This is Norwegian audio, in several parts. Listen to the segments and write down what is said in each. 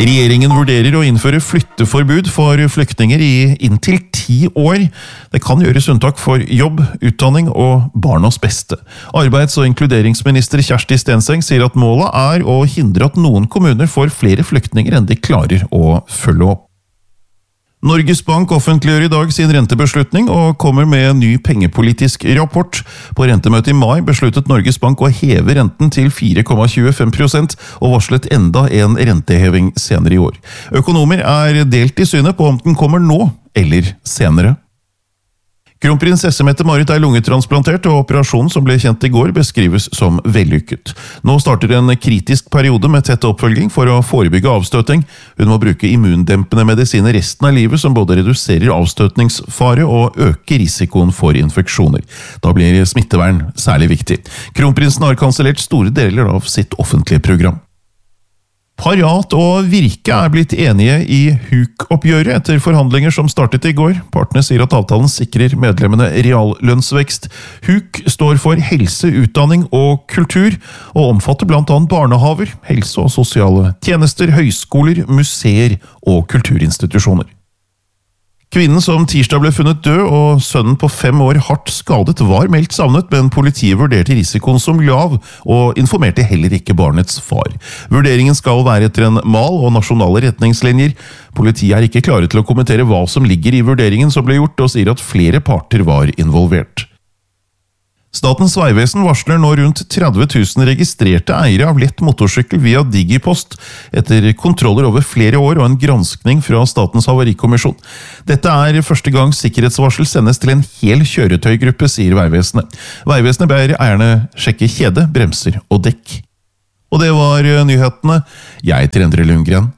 Regjeringen vurderer å innføre flytteforbud for flyktninger i inntil 10 år. Det kan gjøres unntak for jobb, utdanning og barnas beste. Arbeids- og inkluderingsminister Kjersti Stenseng sier at målet er å hindre at noen kommuner får flere flyktninger enn de klarer å følge opp. Norges Bank offentliggjør i dag sin rentebeslutning og kommer med en ny pengepolitisk rapport. På rentemøtet i mai besluttet Norges Bank å heve renten til 4,25% og varslet enda en renteheving senere i år. Økonomer er delt i synet på om den kommer nå eller senere. Kronprinsesse Mette-Marit er lungetransplantert, og operasjonen som ble kjent i går beskrives som vellykket. Nå starter en kritisk periode med tett oppfølging for å forebygge avstøting. Hun må bruke immundempende medisiner resten av livet som både reduserer avstøtningsfare og øker risikoen for infeksjoner. Da blir smittevern særlig viktig. Kronprinsen har kansellert store deler av sitt offentlige program. Parat og Virke er blitt enige i HUK-oppgjøret etter forhandlinger som startet i går. Partene sier at avtalen sikrer medlemmene reallønnsvekst. HUK står for helse, utdanning og kultur, og omfatter blant annet barnehaver, helse- og sosiale tjenester, høyskoler, museer og kulturinstitusjoner. Kvinnen som tirsdag ble funnet død og sønnen på 5 år hardt skadet var meldt savnet, men politiet vurderte risikoen som lav og informerte heller ikke barnets far. Vurderingen skal være etter en mal og nasjonale retningslinjer. Politiet er ikke klare til å kommentere hva som ligger i vurderingen som ble gjort, og sier at flere parter var involvert. Statens vegvesen varsler nå rundt 30 000 registrerte eiere av lett motorsykkel via Digipost etter kontroller over flere år og en granskning fra Statens havarikommisjon. Dette er første gang sikkerhetsvarsel sendes til en hel kjøretøygruppe, sier Vegvesenet. Vegvesenet ber eierne sjekke kjede, bremser og dekk. Og det var nyhetene. Jeg heter Endre Lundgren.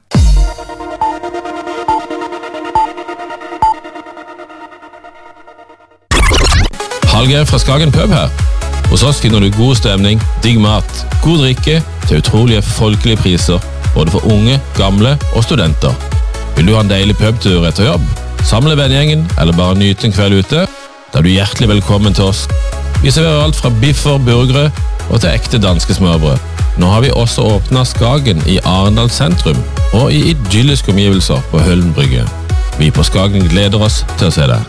Hallgeir fra Skagen pub her. Hos oss finner du god stemning, digg mat, god drikke til utrolige folkelige priser, både for unge, gamle og studenter. Vil du ha en deilig pubtur etter jobb? Samle vennegjengen eller bare nyte en kveld ute? Da er du hjertelig velkommen til oss. Vi serverer alt fra biffer, burgere og til ekte danske smørbrød. Nå har vi også åpnet Skagen i Arendal sentrum og i idylliske omgivelser på Høllen brygge. Vi på Skagen gleder oss til å se deg.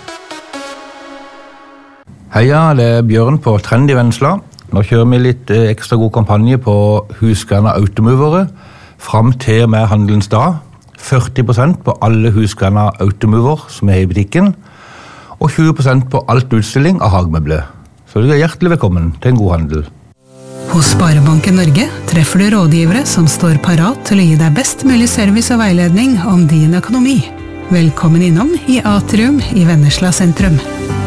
Heia, det er Bjørn på Trend i Vennesla. Nå kjører vi litt ekstra god kampanje på Husqvarna Automovere fram til og med handelens dag. 40% på alle Husqvarna Automover som er i butikken, og 20% på alt utstilling av hagemøbler. Så du er hjertelig velkommen til en god handel. Hos Sparebanken Norge treffer du rådgivere som står parat til å gi deg best mulig service og veiledning om din økonomi. Velkommen innom i Atrium i Vennesla sentrum.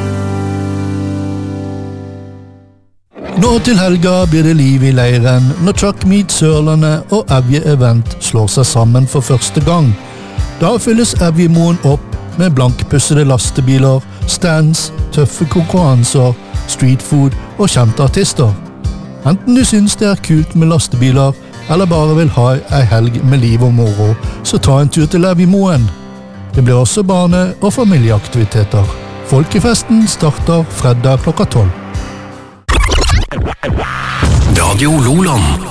Nå til helga blir det liv i leiren når Truck Meet Sørlandet og Evje Event slår seg sammen for første gang. Da fylles Evjemoen opp med blankpussede lastebiler, stands, tøffe konkurranser, streetfood og kjente artister. Enten du synes det er kult med lastebiler, eller bare vil ha ei helg med liv og moro, så ta en tur til Evjemoen. Det blir også barne- og familieaktiviteter. Folkefesten starter fredag klokka 12. Radio Loland.